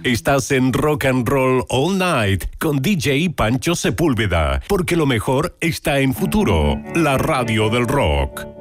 Estás en Rock and Roll All Night con DJ Pancho Sepúlveda, porque lo mejor está en Futuro, la radio del rock.